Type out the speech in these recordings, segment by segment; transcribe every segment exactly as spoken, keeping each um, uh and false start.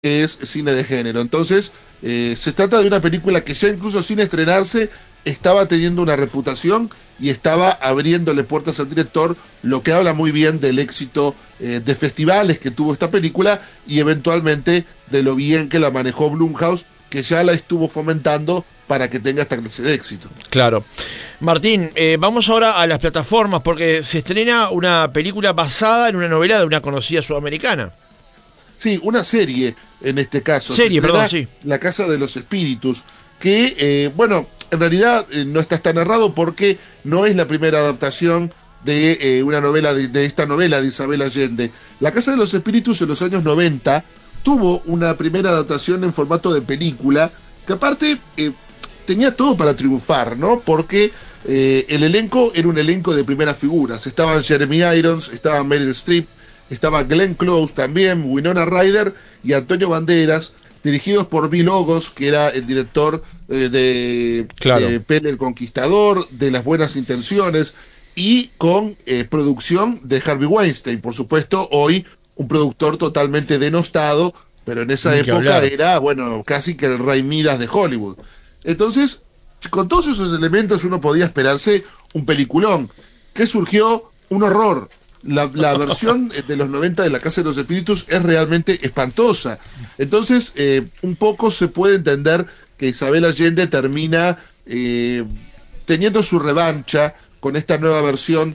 es cine de género. Entonces, eh, se trata de una película que ya incluso sin estrenarse estaba teniendo una reputación y estaba abriéndole puertas al director, lo que habla muy bien del éxito eh, de festivales que tuvo esta película y eventualmente de lo bien que la manejó Blumhouse, que ya la estuvo fomentando para que tenga esta clase de éxito. Claro. Martín, eh, vamos ahora a las plataformas, porque se estrena una película basada en una novela de una conocida sudamericana. Sí, una serie en este caso. Serie, perdón, sí. La Casa de los Espíritus, que, eh, bueno, en realidad eh, no está tan narrado porque no es la primera adaptación de eh, una novela, de, de esta novela de Isabel Allende. La Casa de los Espíritus en los años noventa tuvo una primera adaptación en formato de película, que aparte eh, tenía todo para triunfar, ¿no? Porque eh, el elenco era un elenco de primeras figuras. Estaban Jeremy Irons, estaba Meryl Streep, estaba Glenn Close también, Winona Ryder y Antonio Banderas, dirigidos por Bill Ogos, que era el director eh, de, claro. de Pele el Conquistador, de Las Buenas Intenciones, y con eh, producción de Harvey Weinstein, por supuesto, hoy un productor totalmente denostado, pero en esa época era, bueno, casi que el Rey Midas de Hollywood. Entonces, con todos esos elementos uno podía esperarse un peliculón. ¿Qué surgió? Un horror. La, la versión de los noventa de La Casa de los Espíritus es realmente espantosa. Entonces, eh, un poco se puede entender que Isabel Allende termina eh, teniendo su revancha con esta nueva versión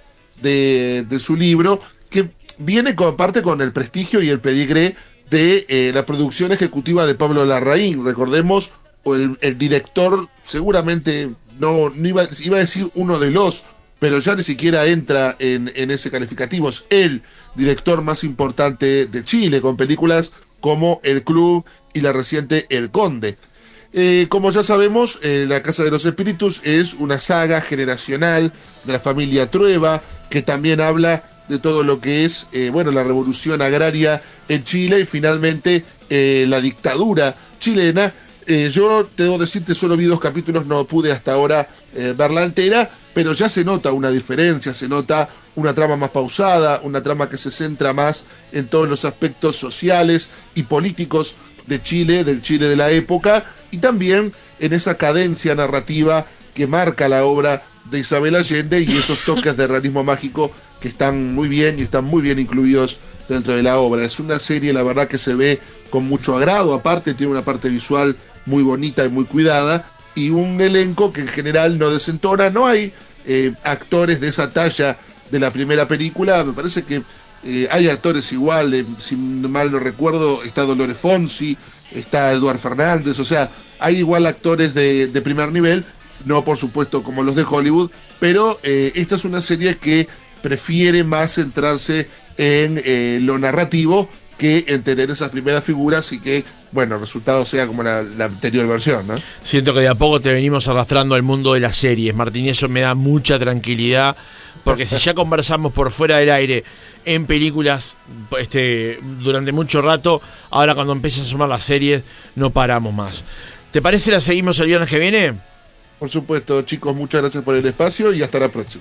de, de su libro, que viene comparte con el prestigio y el pedigree de eh, la producción ejecutiva de Pablo Larraín. Recordemos, el, el director, seguramente no, no iba, iba a decir uno de los, pero ya ni siquiera entra en, en ese calificativo. Es el director más importante de Chile, con películas como El Club y la reciente El Conde. Eh, como ya sabemos, eh, La Casa de los Espíritus es una saga generacional de la familia Trueba, que también habla de todo lo que es eh, bueno, la revolución agraria en Chile y finalmente eh, la dictadura chilena. Eh, yo debo decirte, solo vi dos capítulos, no pude hasta ahora eh, verla entera, pero ya se nota una diferencia, se nota una trama más pausada, una trama que se centra más en todos los aspectos sociales y políticos de Chile, del Chile de la época, y también en esa cadencia narrativa que marca la obra de Isabel Allende y esos toques de realismo mágico que están muy bien y están muy bien incluidos dentro de la obra. Es una serie, la verdad, que se ve con mucho agrado, aparte tiene una parte visual muy bonita y muy cuidada, y un elenco que en general no desentona. No hay eh, actores de esa talla de la primera película, me parece que eh, hay actores igual, eh, si mal no recuerdo, está Dolores Fonsi, está Eduard Fernández, o sea, hay igual actores de, de primer nivel, no por supuesto como los de Hollywood, pero eh, esta es una serie que prefiere más centrarse en eh, lo narrativo que en tener esas primeras figuras y que, bueno, el resultado sea como la, la anterior versión, ¿no? Siento que de a poco te venimos arrastrando al mundo de las series, Martín, y eso me da mucha tranquilidad, porque si ya conversamos por fuera del aire en películas este, durante mucho rato, ahora cuando empiezan a sumar las series no paramos más. ¿Te parece la seguimos el viernes que viene? Por supuesto, chicos, muchas gracias por el espacio y hasta la próxima.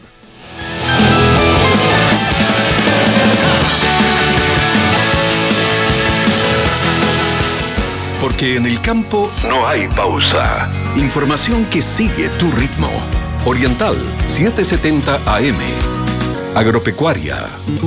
Porque en el campo no hay pausa. Información que sigue tu ritmo. Oriental setecientos setenta A M. Agropecuaria.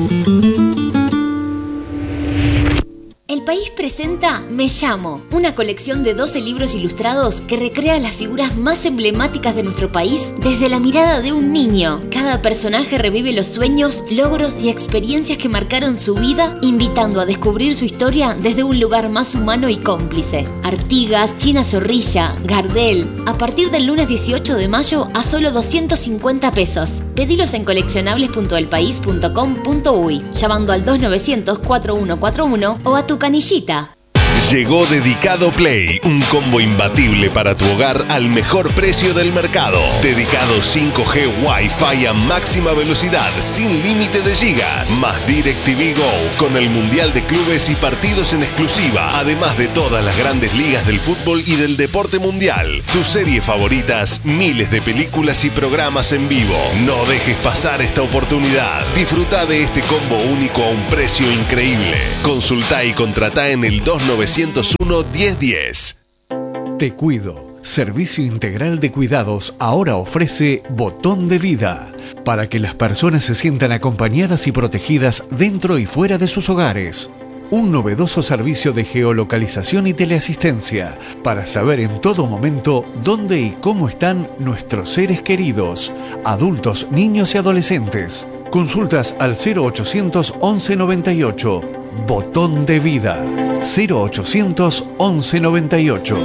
El País presenta Me Llamo, una colección de doce libros ilustrados que recrea las figuras más emblemáticas de nuestro país desde la mirada de un niño. Cada personaje revive los sueños, logros y experiencias que marcaron su vida, invitando a descubrir su historia desde un lugar más humano y cómplice. Artigas, China Zorrilla, Gardel, a partir del lunes dieciocho de mayo a solo doscientos cincuenta pesos. Pedilos en coleccionables punto el país punto com punto uy, llamando al dos novecientos, cuatro uno cuatro uno o a tu canillita. Llegó Dedicado Play, un combo imbatible para tu hogar al mejor precio del mercado. Dedicado cinco G Wi-Fi a máxima velocidad, sin límite de gigas. Más DirecTV Go, con el Mundial de Clubes y partidos en exclusiva. Además de todas las grandes ligas del fútbol y del deporte mundial. Tus series favoritas, miles de películas y programas en vivo. No dejes pasar esta oportunidad. Disfruta de este combo único a un precio increíble. Consulta y contrata en el dos novecientos cero uno, diez diez. Te Cuido. Servicio Integral de Cuidados ahora ofrece Botón de Vida, para que las personas se sientan acompañadas y protegidas dentro y fuera de sus hogares. Un novedoso servicio de geolocalización y teleasistencia para saber en todo momento dónde y cómo están nuestros seres queridos, adultos, niños y adolescentes. Consultas al cero ochocientos once noventa y ocho. Botón de Vida. cero ochocientos once noventa y ocho.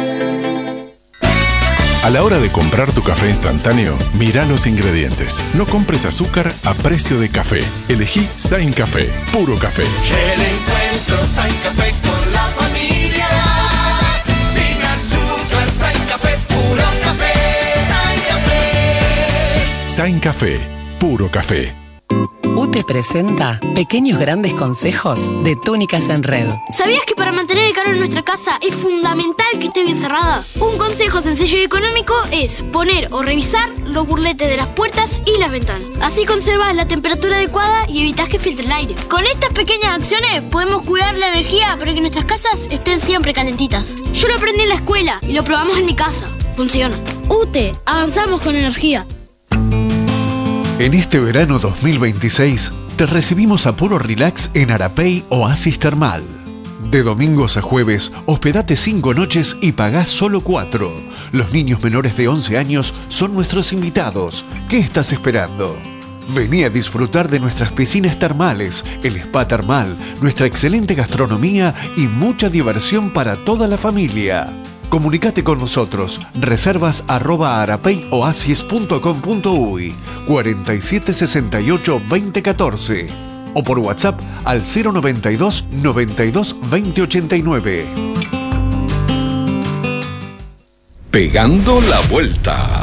A la hora de comprar tu café instantáneo, mira los ingredientes. No compres azúcar a precio de café. Elegí Sain Café, puro café. El encuentro Sain Café con la familia. Sin azúcar, Sain Café, puro café. Sain Café. Sain Café, puro café. U T E presenta Pequeños Grandes Consejos de Túnicas en Red. ¿Sabías que para mantener el calor en nuestra casa es fundamental que esté bien cerrada? Un consejo sencillo y económico es poner o revisar los burletes de las puertas y las ventanas. Así conservas la temperatura adecuada y evitas que filtre el aire. Con estas pequeñas acciones podemos cuidar la energía para que nuestras casas estén siempre calentitas. Yo lo aprendí en la escuela y lo probamos en mi casa. Funciona. U T E, avanzamos con energía. En este verano dos mil veintiséis, te recibimos a puro relax en Arapey Oasis Termal. De domingos a jueves, hospedate cinco noches y pagás solo cuatro. Los niños menores de once años son nuestros invitados. ¿Qué estás esperando? Vení a disfrutar de nuestras piscinas termales, el spa termal, nuestra excelente gastronomía y mucha diversión para toda la familia. Comunicate con nosotros. Reservas arroba arapeyoasis punto com punto uy cuarenta y siete sesenta y ocho veinte catorce o por WhatsApp al cero noventa y dos noventa y dos veinte ochenta y nueve. Pegando la vuelta.